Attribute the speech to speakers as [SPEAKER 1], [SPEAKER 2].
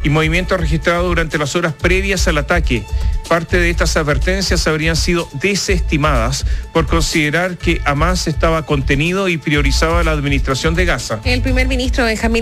[SPEAKER 1] y movimientos registrados durante las horas previas al ataque. Parte de estas advertencias habrían sido desestimadas por considerar que Hamás estaba contenido y priorizaba la administración de Gaza.
[SPEAKER 2] El primer ministro Benjamín